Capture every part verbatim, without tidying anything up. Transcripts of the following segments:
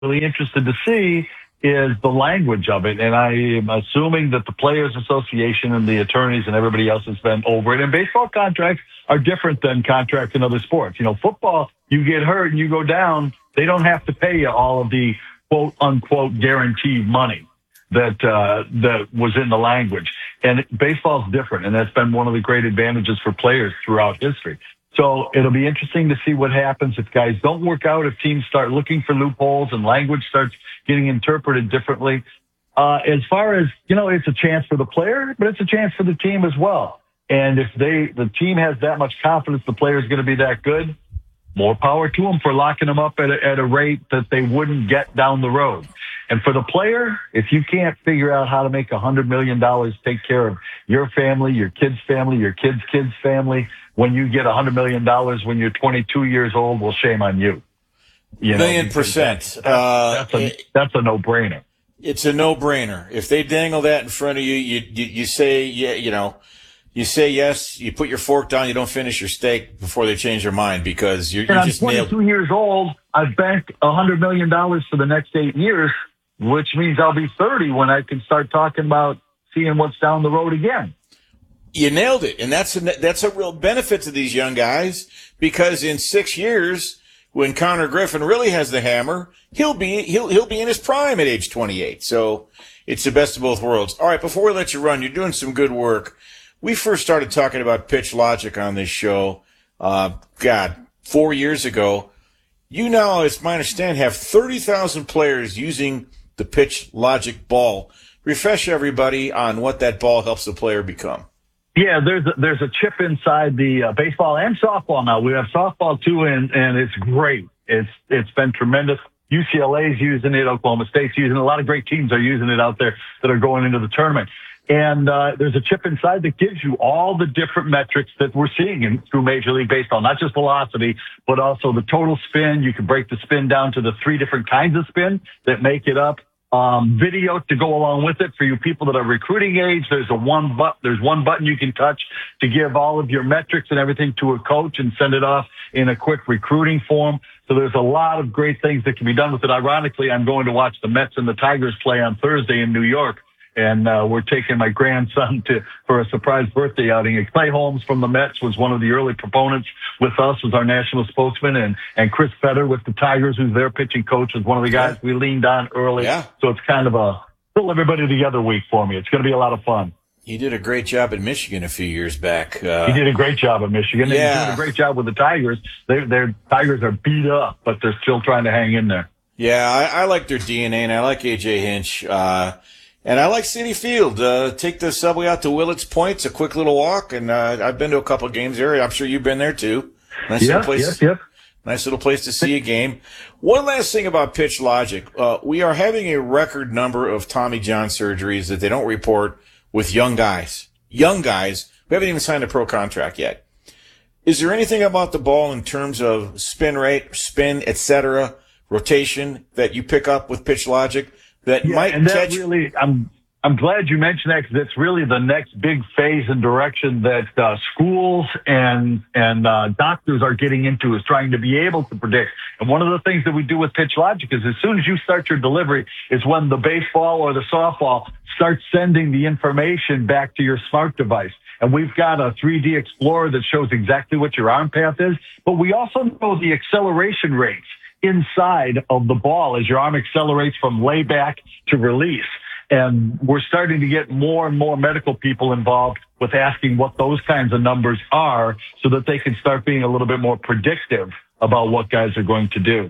really interested to see is the language of it. And I am assuming that the Players Association and the attorneys and everybody else has been over it. And baseball contracts are different than contracts in other sports. You know, football, you get hurt and you go down, they don't have to pay you all of the quote unquote guaranteed money that uh, that was in the language. And baseball's different, and that's been one of the great advantages for players throughout history. So it'll be interesting to see what happens if guys don't work out, if teams start looking for loopholes and language starts getting interpreted differently. Uh, as far as, you know, it's a chance for the player, but it's a chance for the team as well. And if they, the team has that much confidence the player is going to be that good, more power to them for locking them up at a, at a rate that they wouldn't get down the road. And for the player, if you can't figure out how to make one hundred million dollars take care of your family, your kid's family, your kid's kid's family, when you get one hundred million dollars when you're twenty-two years old, well, shame on you. You Million know, percent. That's, uh, that's, a, that's a no-brainer. It's a no-brainer. If they dangle that in front of you, you, you, you say, yeah, you know, you say yes, you put your fork down, you don't finish your steak before they change their mind because you're, and you're I'm just nailed. twenty-two years old. I've banked one hundred million dollars for the next eight years, which means I'll be thirty when I can start talking about seeing what's down the road again. You nailed it. And that's a, that's a real benefit to these young guys because in six years, when Connor Griffin really has the hammer, he'll be, he'll, he'll be in his prime at age twenty-eight. So it's the best of both worlds. All right. Before we let you run, you're doing some good work. We first started talking about pitch logic on this show, uh, God, four years ago. You now, it's my understanding, have thirty thousand players using the pitch logic ball. Refresh everybody on what that ball helps the player become. Yeah, there's a, there's a chip inside the uh, baseball and softball now. We have softball too, and, and it's great. It's it's been tremendous. U C L A's using it. Oklahoma State's using it. A lot of great teams are using it out there that are going into the tournament. And uh, there's a chip inside that gives you all the different metrics that we're seeing in, through Major League Baseball, not just velocity, but also the total spin. You can break the spin down to the three different kinds of spin that make it up. Um, video to go along with it for you people that are recruiting age. There's a one but there's one button you can touch to give all of your metrics and everything to a coach and send it off in a quick recruiting form. So there's a lot of great things that can be done with it. Ironically, I'm going to watch the Mets and the Tigers play on Thursday in New York. And uh, we're taking my grandson to for a surprise birthday outing. And Clay Holmes from the Mets was one of the early proponents with us, was our national spokesman, and and Chris Fetter with the Tigers, who's their pitching coach, was one of the guys we leaned on early. Yeah. So it's kind of a pull everybody together week for me. It's going to be a lot of fun. He did a great job at Michigan a few years back. Uh, he did a great job at Michigan. Yeah. He did a great job with the Tigers. They, their Tigers are beat up, but they're still trying to hang in there. Yeah, I, I like their D N A, and I like A J Hinch. Uh, And I like Citi Field. Uh, take the subway out to Willets Point. It's a quick little walk, and uh, I've been to a couple of games there. I'm sure you've been there too. Nice yeah, little place. Yep, yep. Nice little place to see a game. One last thing about pitch logic. Uh, we are having a record number of Tommy John surgeries that they don't report with young guys. Young guys who haven't even signed a pro contract yet. Is there anything about the ball in terms of spin rate, spin, et cetera, rotation that you pick up with pitch logic that yeah, might and that catch? Really, I'm I'm glad you mentioned that because it's really the next big phase and direction that uh, schools and and uh, doctors are getting into, is trying to be able to predict. And one of the things that we do with pitch logic is as soon as you start your delivery is when the baseball or the softball starts sending the information back to your smart device. And we've got a three D Explorer that shows exactly what your arm path is, but we also know the acceleration rates inside of the ball as your arm accelerates from layback to release. And we're starting to get more and more medical people involved with asking what those kinds of numbers are so that they can start being a little bit more predictive about what guys are going to do.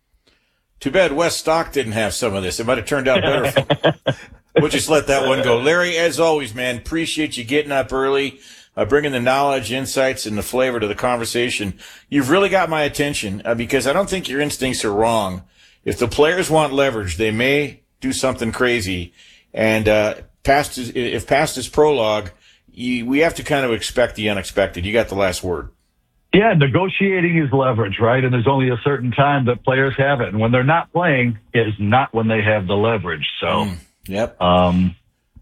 Too bad West Stock didn't have some of this. It might have turned out better. We'll just let that one go. Larry, as always, man, appreciate you getting up early, uh, bringing the knowledge, insights, and the flavor to the conversation. You've really got my attention uh, because I don't think your instincts are wrong. If the players want leverage, they may do something crazy. And uh, past his, if past his prologue, you, we have to kind of expect the unexpected. You got the last word. Yeah, negotiating is leverage, right? And there's only a certain time that players have it. And when they're not playing, it is not when they have the leverage. So, mm, yep. Um,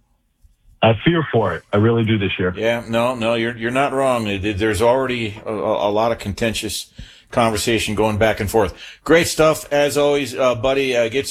I fear for it. I really do this year. Yeah, no, no, you're you're not wrong. There's already a, a lot of contentious conversation going back and forth. Great stuff as always, uh, buddy. Uh, get